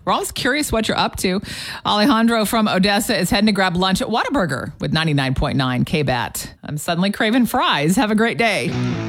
We're always curious what you're up to. Alejandro from Odessa is heading to grab lunch at Whataburger with 99.9 KBAT. I'm suddenly craving fries. Have a great day.